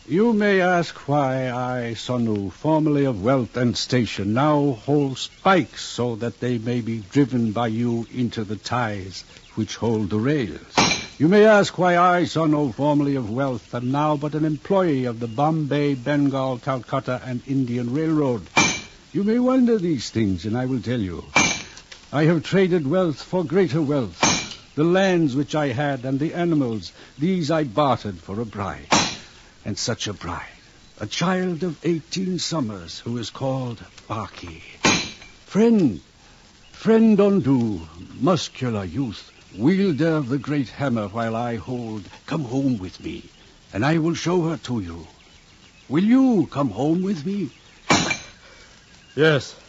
You may ask why I, Sonu, formerly of wealth and station, now hold spikes so that they may be driven by you into the ties which hold the rails. You may ask why I, Sonu, formerly of wealth, am now but an employee of the Bombay, Bengal, Calcutta, and Indian Railroad. You may wonder these things, and I will tell you. I have traded wealth for greater wealth. The lands which I had and the animals, these I bartered for a bride. And such a bride, a child of 18 summers, who is called Baki. Friend Ondu, muscular youth, wielder of the great hammer while I hold, come home with me, and I will show her to you. Will you come home with me? Yes.